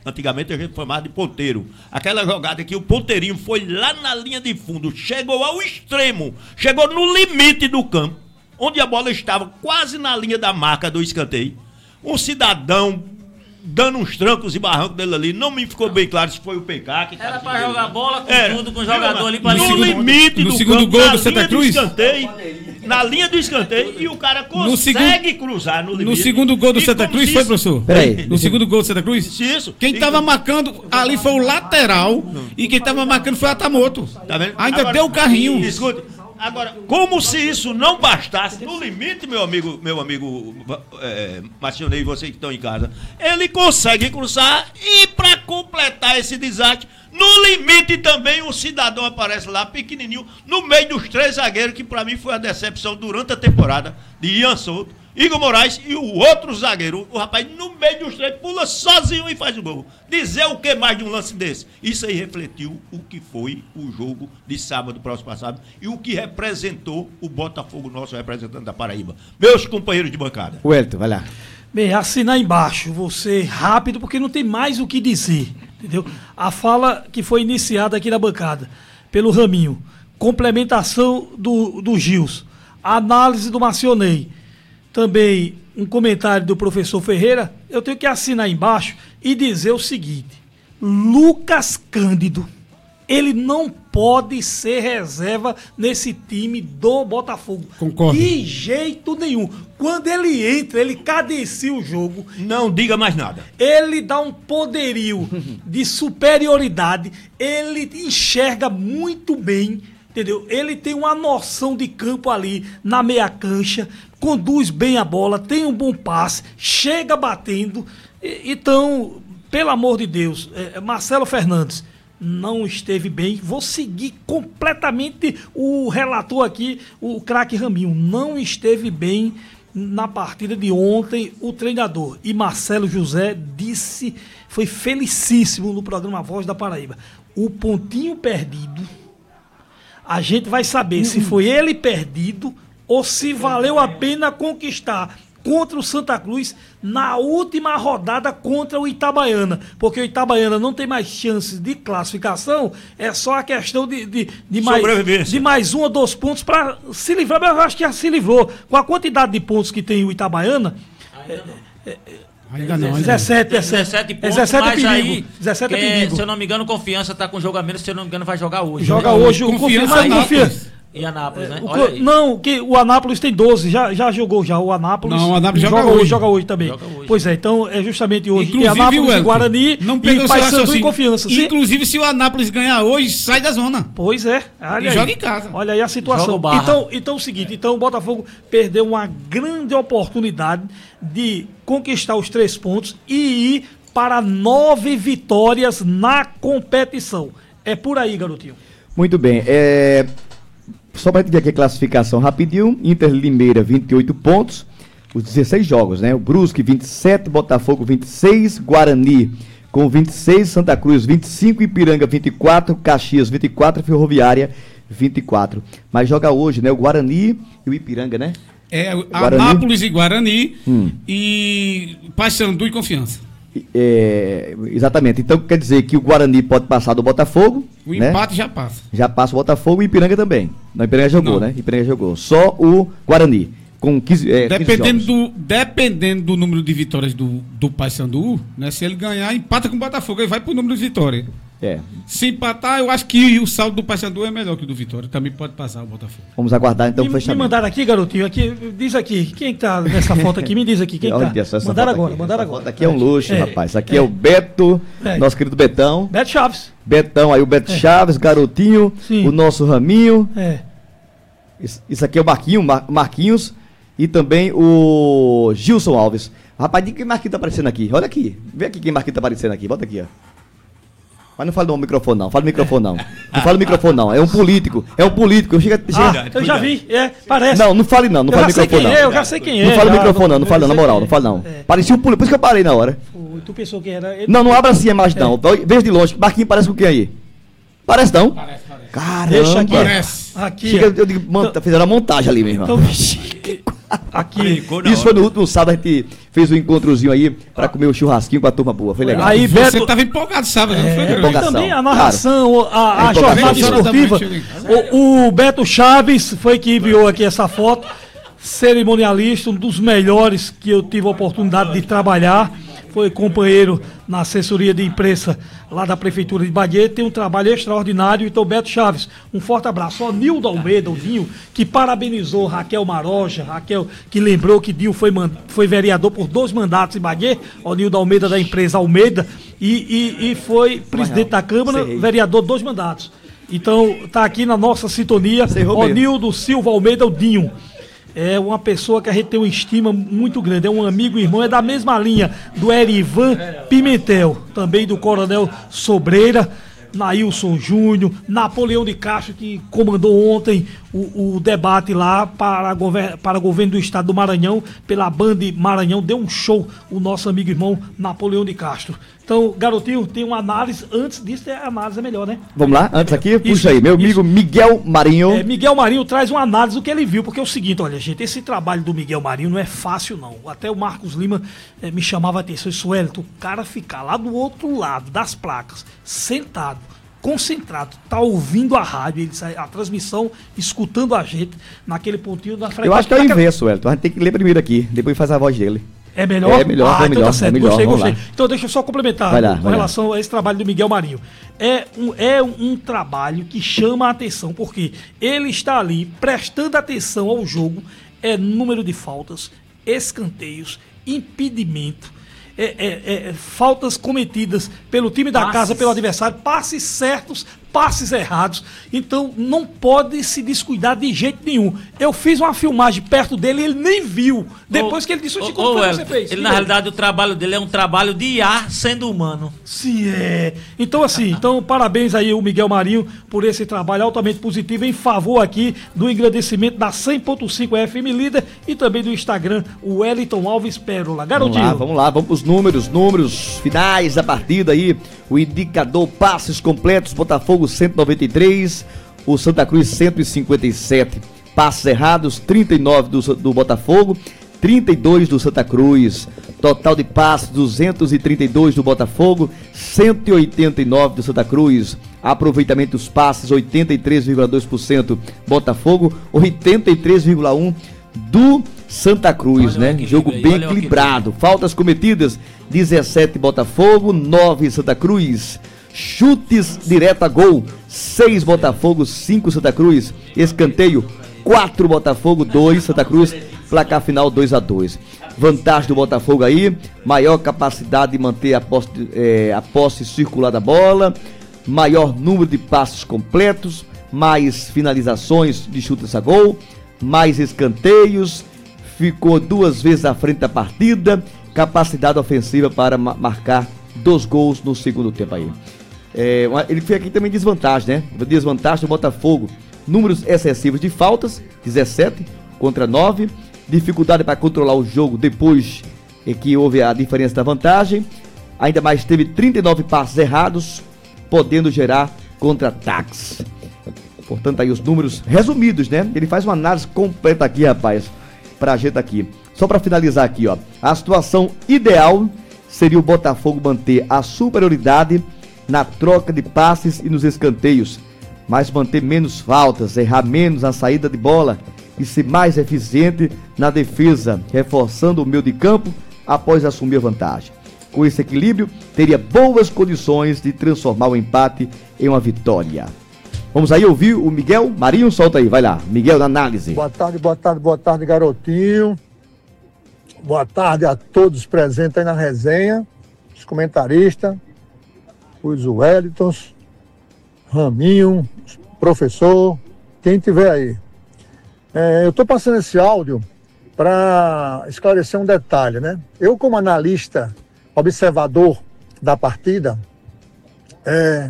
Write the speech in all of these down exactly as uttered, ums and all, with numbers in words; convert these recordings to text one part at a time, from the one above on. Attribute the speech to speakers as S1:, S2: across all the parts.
S1: Antigamente a gente chamava de ponteiro. Aquela jogada que o ponteirinho foi lá na linha de fundo, chegou ao extremo, chegou no limite do campo, onde a bola estava quase na linha da marca do escanteio. Um cidadão dando uns trancos e barrancos dele ali, não me ficou bem claro se foi o P K que
S2: era pra jogar bola com
S1: Era.
S2: tudo, com o jogador ali pra
S1: no
S2: segundo,
S1: limite
S3: no
S1: do
S3: segundo
S1: campo,
S3: gol
S1: na
S3: do Santa
S1: linha
S3: Cruz?
S1: do escanteio, na linha do escanteio, e o cara consegue
S3: segundo,
S1: cruzar no limite.
S3: No segundo gol do
S1: E
S3: Santa Cruz foi,
S1: isso,
S3: professor?
S4: Peraí.
S3: No segundo gol do Santa Cruz?
S1: Isso.
S3: Quem
S1: E
S3: tava
S1: como-
S3: marcando ali foi o lateral e quem tava marcando foi o Atamoto.
S1: Tá vendo?
S3: Ainda
S1: Agora,
S3: deu o carrinho.
S1: Escute, agora, como se isso não bastasse, no limite, meu amigo, meu amigo é, Marcionei, vocês que estão em casa, ele consegue cruzar e para completar esse desastre, no limite também um cidadão aparece lá, pequenininho, no meio dos três zagueiros, que para mim foi a decepção durante a temporada, de Ian Souto, Igor Moraes e o outro zagueiro, o rapaz no meio dos três pula sozinho e faz o gol. Dizer o que mais de um lance desse? Isso aí refletiu o que foi o jogo de sábado, próximo passado, e o que representou o Botafogo, nosso representante da Paraíba. Meus companheiros de bancada.
S4: O Elton, vai lá.
S5: Bem, assinar embaixo, você rápido, porque não tem mais o que dizer, entendeu? A fala que foi iniciada aqui na bancada, pelo Raminho, complementação do, do Gils, análise do Marcionei, também um comentário do professor Ferreira, eu tenho que assinar embaixo e dizer o seguinte: Lucas Cândido, ele não pode ser reserva nesse time do Botafogo.
S3: Concordo.
S5: De jeito nenhum. Quando ele entra, ele cadencia o jogo.
S1: Não diga mais nada.
S5: Ele dá um poderio de superioridade. Ele enxerga muito bem, entendeu? Ele tem uma noção de campo ali na meia cancha, conduz bem a bola, tem um bom passe, chega batendo. E- Então, pelo amor de Deus, é, Marcelo Fernandes não esteve bem. Vou seguir completamente o relator aqui, o craque Raminho. Não esteve bem na partida de ontem o treinador. E Marcelo José disse, foi felicíssimo no programa Voz da Paraíba. O pontinho perdido, a gente vai saber se foi ele perdido ou se valeu a pena conquistar contra o Santa Cruz na última rodada contra o Itabaiana, porque o Itabaiana não tem mais chances de classificação, é só a questão de, de, de, mais,
S1: Sobrevivência.
S5: de mais um ou dois pontos para se livrar, mas eu acho que já se livrou. Com a quantidade de pontos que tem o Itabaiana,
S3: Ainda não, ainda não.
S5: dezessete,
S2: dezessete
S5: é
S2: pontos,
S5: dezessete é
S2: mas
S5: perigo.
S2: aí,
S5: dezessete é
S2: que,
S5: perigo.
S2: se eu não me engano, Confiança tá com jogo a menos, se eu não me engano, vai jogar hoje.
S5: Joga
S2: né?
S5: hoje, o
S3: Confiança
S5: Confiança,
S3: Anápolis.
S5: Confiança.
S2: E Anápolis, né?
S5: O
S2: Olha
S5: co-
S2: aí.
S5: não, que o Anápolis tem doze, já, já jogou já o Anápolis.
S3: Não, o Anápolis joga
S5: hoje.
S3: hoje.
S5: Joga hoje também.
S2: Joga hoje.
S5: Pois é, então é justamente hoje.
S3: Inclusive,
S5: tem Anápolis,
S3: Wellington,
S5: e Guarani,
S3: não
S5: e
S3: pega o seu
S5: Paysandu e
S3: raciocínio.
S5: Confiança. Sim.
S3: Inclusive, se o Anápolis ganhar hoje, sai da zona.
S5: Pois é. Olha
S3: E
S5: aí.
S3: joga em casa.
S5: Olha aí a situação.
S2: Joga o Barra.
S5: Então, então é o seguinte, então o Botafogo perdeu uma grande oportunidade de conquistar os três pontos e ir para nove vitórias na competição. É por aí, garotinho.
S4: Muito bem. É... Só para ver aqui a classificação rapidinho. Inter Limeira, vinte e oito pontos. Os dezesseis jogos, né? O Brusque, vinte e sete. Botafogo, vinte e seis. Guarani, com vinte e seis. Santa Cruz, vinte e cinco. Ipiranga, vinte e quatro. Caxias, vinte e quatro. Ferroviária, vinte e quatro. Mas joga hoje, né? O Guarani e o Ipiranga, né?
S3: É,
S4: Guarani.
S3: Anápolis e Guarani
S4: Hum.
S3: e Paysandu e Confiança.
S4: É, exatamente. Então quer dizer que o Guarani pode passar do Botafogo.
S3: O
S4: né?
S3: empate já passa.
S4: Já passa o Botafogo e o Ipiranga também. Não, o Ipiranga jogou,
S3: Não.
S4: né? Ipiranga jogou. Só o Guarani. Com quinze, é, quinze
S3: Dependendo
S4: jogos.
S3: do, dependendo do número de vitórias do, do Paysandu, né? Se ele ganhar, empata com o Botafogo, ele vai pro número de vitórias.
S4: É.
S3: Se empatar, eu acho que o saldo do Paysandu é melhor que o do Vitória. Também pode passar o Botafogo.
S4: Vamos aguardar então
S5: me,
S4: o
S5: me
S4: fechamento.
S5: mandaram aqui, garotinho, aqui, diz aqui, quem tá nessa foto aqui, me diz aqui, quem
S4: Olha
S5: tá.
S4: só essa
S5: Mandaram
S4: foto
S5: agora,
S4: aqui.
S5: mandaram
S4: Essa
S5: agora.
S4: foto aqui é um luxo,
S5: É,
S4: rapaz. Isso aqui é,
S5: é.
S4: o Beto,
S5: É.
S4: nosso querido Betão.
S5: Beto Chaves.
S4: Betão, aí o Beto Chaves, garotinho,
S5: Sim.
S4: o nosso Raminho.
S5: É.
S4: Isso, isso aqui é o Marquinho, Mar- Marquinhos e também o Gilson Alves. Rapaz, diga que Marquinhos tá aparecendo aqui. Olha aqui. Vê aqui quem Marquinhos tá aparecendo aqui. Bota aqui, ó. Mas não fala no microfone, não. Fala no microfone, não. Não fala no microfone, não. É um político. É um político. Chega, chega...
S5: Ah, eu já vi, é, parece.
S4: Não, não fale não. Não
S5: eu
S4: fale
S5: já
S4: no
S5: sei quem
S4: microfone,
S5: é,
S4: não.
S5: eu já sei quem é.
S4: Não fala no
S5: já,
S4: microfone, não. Não fala,
S5: eu
S4: na
S5: sei
S4: moral.
S5: quem
S4: Não
S5: é.
S4: fala, não.
S5: É.
S4: Parecia um político. Por isso que eu parei na hora.
S5: Pô, tu pensou que era ele?
S4: Não, não abra assim a imagem, não. Veja de longe. Marquinhos parece com quem aí? Parece não?
S3: Parece, parece.
S4: Caramba.
S5: Deixa aqui.
S3: Parece.
S5: Aqui.
S4: Chega,
S5: ó.
S4: eu digo, monta, fizeram a montagem ali mesmo.
S5: Então, Aqui.
S1: Brincou na
S4: Isso
S1: hora.
S4: foi no último sábado, a gente fez um encontrozinho aí pra comer o churrasquinho com a turma boa. Foi legal.
S5: Aí,
S3: Você
S5: Beto,
S3: tava empolgado sábado, não foi,
S5: É,
S3: Grande?
S4: empolgação,
S5: também a
S4: claro.
S5: narração, a, a
S4: É
S5: jornada
S3: empolgação.
S5: esportiva.
S3: Exatamente.
S5: O, o Beto Chaves foi que enviou aqui essa foto, cerimonialista, um dos melhores que eu tive a oportunidade de trabalhar. Foi companheiro na assessoria de imprensa lá da Prefeitura de Bagé, tem um trabalho extraordinário. Então, Beto Chaves, um forte abraço. Ó, Nildo Almeida, o Dinho, que parabenizou Raquel Maroja, Raquel, que lembrou que Dinho foi, man- foi vereador por dois mandatos em Bagé, ó, Nildo Almeida da empresa Almeida, e, e, e foi presidente da Câmara,
S4: Sei.
S5: vereador dois mandatos. Então, tá aqui na nossa sintonia,
S4: Sei,
S5: ó,
S4: Romero.
S5: Nildo Silva Almeida, o Dinho. É uma pessoa que a gente tem uma estima muito grande, é um amigo, irmão, é da mesma linha do Erivan Pimentel, também do Coronel Sobreira, Nailson Júnior, Napoleão de Castro, que comandou ontem o, o debate lá para, gover para o governo do estado do Maranhão, pela Band Maranhão, deu um show o nosso amigo irmão Napoleão de Castro. Então, garotinho, tem uma análise, antes disso a análise é melhor, né?
S4: Vamos lá, antes aqui, puxa
S5: Isso,
S4: aí. Meu
S5: isso.
S4: amigo Miguel Marinho.
S5: É, Miguel Marinho traz uma análise do que ele viu, porque é o seguinte, olha, gente, esse trabalho do Miguel Marinho não é fácil, não. Até o Marcos Lima eh, me chamava a atenção, isso, Wellington, o cara ficar lá do outro lado das placas, sentado, concentrado, tá ouvindo a rádio, ele sai, a transmissão, escutando a gente naquele pontinho da frequência.
S4: Eu acho que é o
S5: Naquela-
S4: inverso, Elton. A gente tem que ler primeiro aqui, depois faz a voz dele.
S5: É melhor?
S4: É melhor,
S5: ah,
S4: é
S5: então
S4: melhor,
S5: tá certo.
S4: é melhor,
S5: Gostei,
S4: vamos
S5: gostei.
S4: lá.
S5: Então deixa eu só complementar
S4: Vai lá,
S5: com
S4: vai lá.
S5: relação a esse trabalho do Miguel Marinho. É um, é um trabalho que chama a atenção, porque ele está ali prestando atenção ao jogo, é número de faltas, escanteios, impedimento, é, é, é, faltas cometidas pelo time da
S2: Passes.
S5: casa, pelo adversário, passes certos, passes errados. Então não pode se descuidar de jeito nenhum. Eu fiz uma filmagem perto dele e ele nem viu. Depois
S2: Ô,
S5: que ele disse,
S2: ô,
S5: "Oxi,
S2: ô,
S5: como foi que você
S2: Wellington,
S5: fez?"
S2: Ele,
S5: E
S2: na
S5: daí?
S2: realidade, o trabalho dele é um trabalho de I A sendo humano.
S5: Sim, é. Então, assim, então, parabéns aí o Miguel Marinho por esse trabalho altamente positivo em favor aqui do engrandecimento da cem ponto cinco F M Líder e também do Instagram, o Wellington Alves Pérola.
S4: Vamos
S5: Garotinho.
S4: lá, vamos lá, vamos pros números, números finais da partida aí. O indicador passes completos, Botafogo cento e noventa e três, o Santa Cruz cento e cinquenta e sete. Passes errados, trinta e nove do, do Botafogo, trinta e dois do Santa Cruz. Total de passes, duzentos e trinta e dois do Botafogo, cento e oitenta e nove do Santa Cruz. Aproveitamento dos passes, oitenta e três vírgula dois por cento Botafogo, oitenta e três vírgula um por cento do Santa Cruz,
S2: Olha o
S4: né?
S2: equilíbrio
S4: Jogo
S2: aí,
S4: bem
S2: olha o
S4: equilibrado. Faltas cometidas, dezessete Botafogo, nove Santa Cruz. Chutes direto a gol, seis Botafogo, cinco Santa Cruz. Escanteio, quatro Botafogo, dois Santa Cruz. Placar final dois a dois. Vantagem do Botafogo aí, maior capacidade de manter a posse, é, a posse circular da bola, maior número de passos completos, mais finalizações de chutes a gol, mais escanteios, ficou duas vezes à frente da partida, capacidade ofensiva para ma- marcar dois gols no segundo tempo aí. É, uma- ele foi aqui também desvantagem, né? Desvantagem do Botafogo, números excessivos de faltas, dezessete contra nove, dificuldade para controlar o jogo depois é que houve a diferença da vantagem, ainda mais teve trinta e nove passes errados, podendo gerar contra-ataques. Portanto, aí os números resumidos, né? Ele faz uma análise completa aqui, rapaz, pra gente aqui. Só pra finalizar aqui, ó. A situação ideal seria o Botafogo manter a superioridade na troca de passes e nos escanteios, mas manter menos faltas, errar menos a saída de bola e ser mais eficiente na defesa, reforçando o meio de campo após assumir a vantagem. Com esse equilíbrio, teria boas condições de transformar o empate em uma vitória. Vamos aí ouvir o Miguel Marinho, solta aí, vai lá. Miguel, na análise.
S6: Boa tarde, boa tarde, boa tarde, garotinho. Boa tarde a todos presentes aí na resenha, os comentaristas, os Wellingtons, Raminho, professor, quem tiver aí. É, eu estou passando esse áudio para esclarecer um detalhe, né? Eu, como analista, observador da partida, é,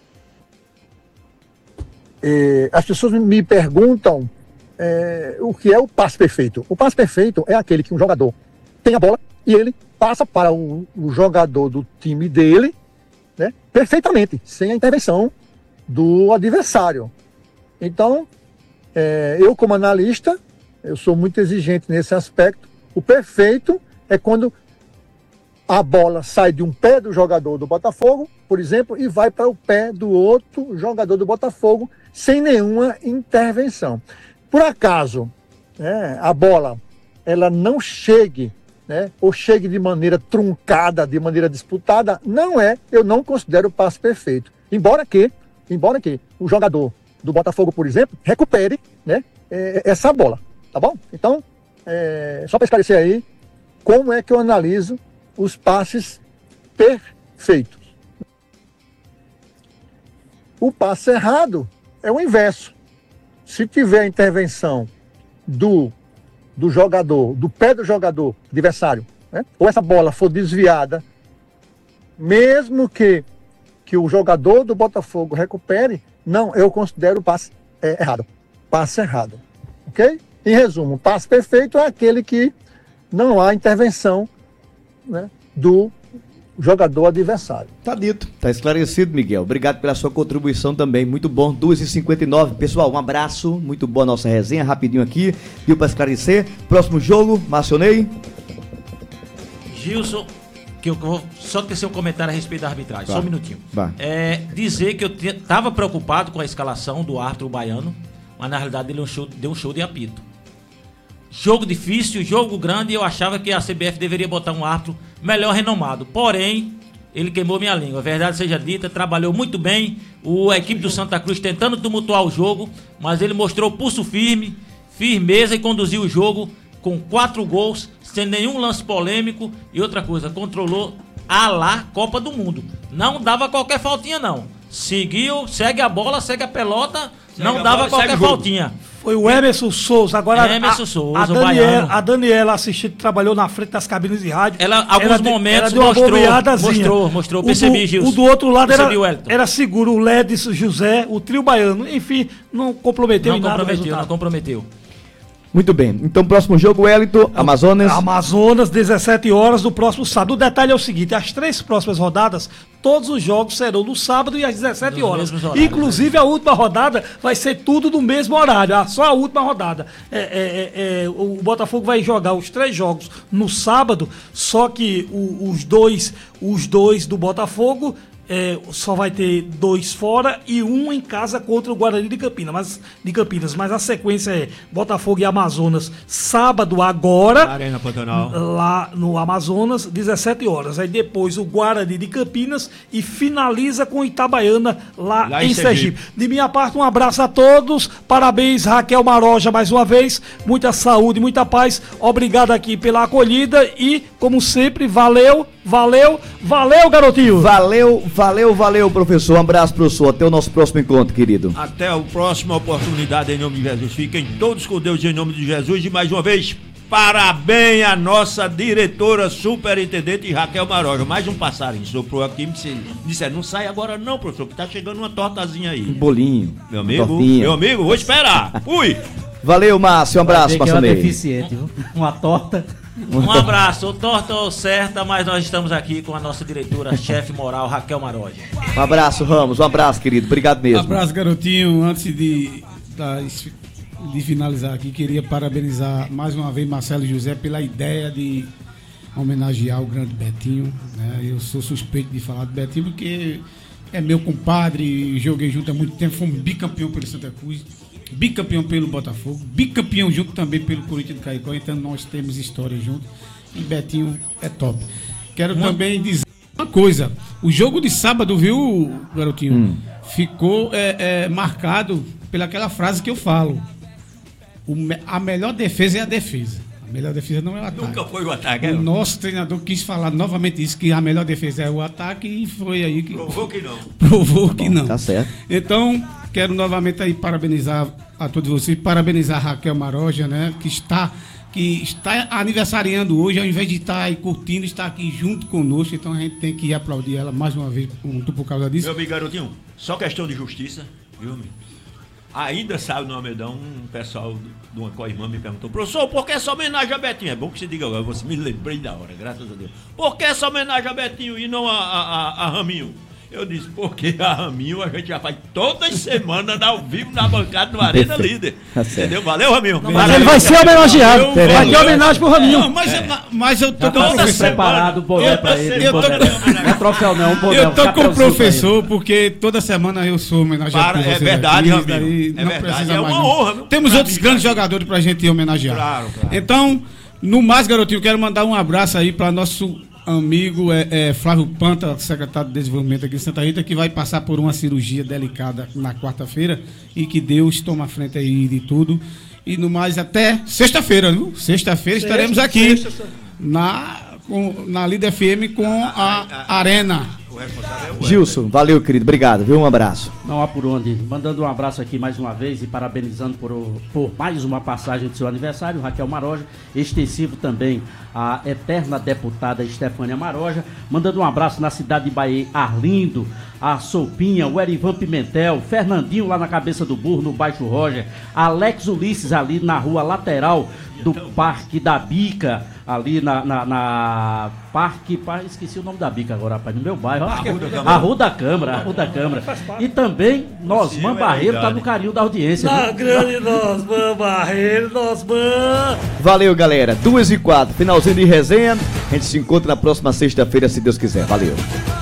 S6: é, as pessoas me perguntam é, o que é o passe perfeito. O passe perfeito é aquele que um jogador tem a bola e ele passa para o, o jogador do time dele, né, perfeitamente, sem a intervenção do adversário. Então, é, eu como analista, Eu sou muito exigente nesse aspecto. O perfeito é quando a bola sai de um pé do jogador do Botafogo, por exemplo, e vai para o pé do outro jogador do Botafogo sem nenhuma intervenção. Por acaso, né, a bola ela não chegue, né, ou chegue de maneira truncada, de maneira disputada, não é, eu não considero o passe perfeito. Embora que, embora que o jogador do Botafogo, por exemplo, recupere, né, essa bola, tá bom? Então, é, só para esclarecer aí, como é que eu analiso os passes perfeitos. O passe errado é o inverso. Se tiver a intervenção do, do jogador, do pé do jogador adversário, né, ou essa bola for desviada, mesmo que, que o jogador do Botafogo recupere, não, eu considero o passe é, errado. Passe errado. Ok? Em resumo, o passe perfeito é aquele que não há intervenção, né, do jogador adversário.
S4: Tá dito, tá esclarecido, Miguel. Obrigado pela sua contribuição também, muito bom. duas e cinquenta e nove, pessoal, um abraço, muito boa a nossa resenha, rapidinho aqui, viu, para esclarecer. Próximo jogo, Marcionei.
S2: Gilson, que eu vou só tecer um comentário a respeito da arbitragem,
S4: Vai.
S2: só um minutinho.
S4: Vai.
S2: É, dizer que eu estava preocupado com a escalação do árbitro baiano, mas na realidade ele deu um show, deu um show de apito. Jogo difícil, jogo grande, eu achava que a C B F deveria botar um árbitro melhor renomado. Porém, ele queimou minha língua. Verdade seja dita, trabalhou muito bem. O, a equipe do Santa Cruz tentando tumultuar o jogo, mas ele mostrou pulso firme, firmeza e conduziu o jogo com quatro gols, sem nenhum lance polêmico. E outra coisa, controlou a lá Copa do Mundo. Não dava qualquer faltinha, não. Seguiu, segue a bola, segue a pelota, segue não a dava bola, qualquer faltinha.
S5: Foi o Emerson Souza. Agora
S2: Emerson
S5: a,
S2: Souza,
S5: a,
S2: o
S5: Daniela,
S2: baiano.
S5: a Daniela assistindo, trabalhou na frente das cabines de rádio.
S2: Ela, alguns
S5: Ela de-
S2: momentos,
S5: ela deu uma
S2: mostrou,
S5: bobeadazinha.
S2: mostrou, mostrou,
S5: O
S2: percebi,
S5: do-
S2: Gilson.
S5: O do outro lado era,
S2: Percebi, Wellington.
S5: era seguro, o Ledes, José, o trio baiano. Enfim, não comprometeu
S2: Não
S5: em nada o
S2: comprometeu,
S5: resultado.
S2: não comprometeu.
S4: Muito bem, então próximo jogo, Wellington, Amazonas.
S5: Amazonas, dezessete horas do próximo sábado. O detalhe é o seguinte, as três próximas rodadas, todos os jogos serão no sábado e às dezessete
S2: Nos
S5: horas.
S2: mesmos horários,
S5: Inclusive a última rodada vai ser tudo no mesmo horário, ah, só a última rodada. É, é, é, é, o Botafogo vai jogar os três jogos no sábado, só que o- os, dois, os dois do Botafogo... É, só vai ter dois fora e um em casa contra o Guarani de Campinas, mas, de Campinas, mas a sequência é Botafogo e Amazonas, sábado agora,
S1: Arena Pantanal.
S5: lá no Amazonas, dezessete horas. Aí depois o Guarani de Campinas e finaliza com Itabaiana lá,
S1: Lá
S5: em,
S1: em
S5: Sergipe.
S1: Sergipe.
S5: De minha parte, um abraço a todos. Parabéns, Raquel Maroja, mais uma vez. Muita saúde, muita paz. Obrigado aqui pela acolhida e, como sempre, valeu, valeu, valeu, garotinho.
S4: Valeu, valeu, valeu, professor. Um abraço, professor. Até o nosso próximo encontro, querido.
S1: Até a próxima oportunidade, em nome de Jesus. Fiquem todos com Deus, em nome de Jesus. E mais uma vez, parabéns à nossa diretora superintendente Raquel Maroja. Mais um passarinho soprou aqui. Me disseram, não sai agora não, professor, que tá chegando uma tortazinha
S4: Um
S1: aí.
S4: bolinho.
S1: Meu amigo,
S4: tortinha.
S1: meu amigo, vou esperar. Fui!
S4: Valeu, Márcio. Um abraço,
S7: que é uma
S4: Marcionei.
S7: deficiente, viu? Uma torta.
S2: Um abraço, torta ou certa, mas nós estamos aqui com a nossa diretora, chefe moral, Raquel Maroja.
S4: Um abraço, Ramos. Um abraço, querido. Obrigado mesmo.
S3: Abraço, garotinho. Antes de, das- de finalizar aqui, queria parabenizar mais uma vez Marcelo José pela ideia de homenagear o grande Betinho. Né? Eu sou suspeito de falar do Betinho porque é meu compadre, joguei junto há muito tempo, fomos bicampeão pelo Santa Cruz, bicampeão pelo Botafogo, bicampeão junto também pelo Corinthians de Caicó, então nós temos história junto e Betinho é top. Quero também dizer uma coisa, o jogo de sábado, viu, garotinho,
S4: Hum.
S3: ficou é, é, marcado pelaquela frase que eu falo, o me- a melhor defesa é a defesa, a melhor defesa não é o ataque.
S1: Nunca foi o ataque,
S3: O
S1: é?
S3: nosso treinador quis falar novamente isso, que a melhor defesa é o ataque e foi aí que
S1: Provou que não.
S3: provou que não.
S4: Tá certo.
S3: Então, quero novamente aí parabenizar a todos vocês, parabenizar a Raquel Maroja, né, que está, que está aniversariando hoje, ao invés de estar aí curtindo, está aqui junto conosco, então a gente tem que aplaudir ela mais uma vez, muito por causa disso.
S1: Meu amigo garotinho, só questão de justiça, viu, amigo? Ainda sabe no Almedão, um pessoal de uma co-irmã me perguntou, professor, por que essa homenagem a Betinho? É bom que se diga agora, você me lembrei da hora, graças a Deus. Por que essa homenagem a Betinho e não a, a, a, a Raminho? Eu disse, porque a Raminho a gente já faz todas as semanas ao vivo na bancada do Arena Líder. Entendeu? Valeu, Raminho.
S5: Não, mas ele vai ser homenageado.
S1: Eu-
S5: Vai ter homenagem pro Raminho.
S3: Não, mas, mas eu tô
S7: Já
S3: com o
S7: tá
S3: professor.
S7: preparado o boné
S3: Eu-
S7: pra ele.
S3: eu
S7: o
S3: tô-
S7: boné. Não é troféu não, um boné.
S3: Eu
S7: um
S3: tô com o
S7: chapéuzinho pra
S3: professor, porque toda semana eu sou homenageado
S1: Para,
S3: por
S1: é
S3: vocês
S1: verdade,
S3: aqui,
S1: Raminho.
S3: daí
S1: É
S3: não
S1: verdade,
S3: precisa
S1: é
S3: mais,
S1: uma
S3: não.
S1: honra, viu?
S3: Temos
S1: Pra
S3: outros
S1: mim,
S3: grandes
S1: cara.
S3: jogadores pra gente homenagear.
S1: Claro, claro.
S3: Então, no mais, garotinho, quero mandar um abraço aí para nosso amigo é, é, Flávio Panta, secretário de Desenvolvimento aqui em Santa Rita, que vai passar por uma cirurgia delicada na quarta-feira e que Deus toma a frente aí de tudo. E no mais, até sexta-feira, viu? Sexta-feira estaremos aqui
S5: sexta,
S3: na, com, na Líder F M com a Arena.
S1: O responsável é o
S4: Gilson, valeu, querido. Obrigado, viu? Um abraço.
S7: Não há por onde. Mandando um abraço aqui mais uma vez e parabenizando por, o- por mais uma passagem do seu aniversário, Raquel Maroja. Extensivo também a eterna deputada Estefânia Maroja. Mandando um abraço na cidade de Bahia, Arlindo, a Sopinha, o Erivan Pimentel, Fernandinho lá na Cabeça do Burro, no Baixo Roger, Alex Ulisses ali na rua lateral do Parque da Bica, ali na, na, na Parque, pa- esqueci o nome da Bica agora, rapaz, no meu bairro. Acho que é
S1: Rua da Câmara.
S7: a Rua da Câmara, a Rua da Câmara. E também Nosman
S1: Sim, é
S7: Barreiro tá
S1: verdade.
S7: no carinho da audiência.
S5: Na
S7: viu?
S5: grande Nosman Barreiro, Nosman.
S4: Valeu, galera. Duas e quatro, finalzinho de resenha. A gente se encontra na próxima sexta-feira, se Deus quiser. Valeu.